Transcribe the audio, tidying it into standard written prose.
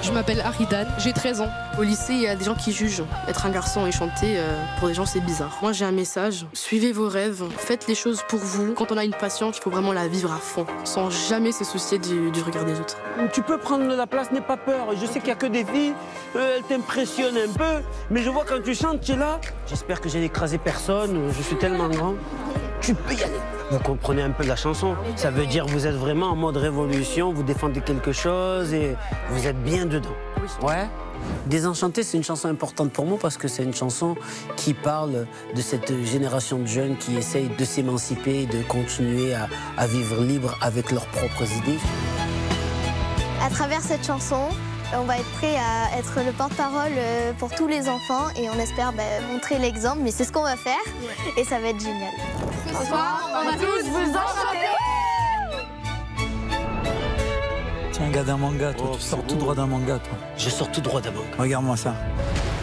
Je m'appelle Aridane, j'ai 13 ans. Au lycée, il y a des gens qui jugent. Être un garçon et chanter, pour des gens, c'est bizarre. Moi, j'ai un message. Suivez vos rêves, faites les choses pour vous. Quand on a une passion, il faut vraiment la vivre à fond, sans jamais se soucier du regard des autres. Tu peux prendre la place, n'aie pas peur. Je sais qu'il n'y a que des filles, elles t'impressionnent un peu. Mais je vois quand tu chantes, tu es là. J'espère que j'ai écrasé personne, je suis tellement grand. Tu peux y aller. Vous comprenez un peu la chanson. Ça veut dire que vous êtes vraiment en mode révolution, vous défendez quelque chose et vous êtes bien dedans. Ouais. Désenchanté, c'est une chanson importante pour moi parce que c'est une chanson qui parle de cette génération de jeunes qui essayent de s'émanciper, de continuer à vivre libre avec leurs propres idées. À travers cette chanson, on va être prêt à être le porte-parole pour tous les enfants et on espère montrer l'exemple, mais c'est ce qu'on va faire et ça va être génial. Ce soir, on va tous vous enchanter. Tu es un gars d'un manga, toi. Tu sors tout droit d'un manga, toi. Je sors tout droit d'un manga. Regarde-moi ça.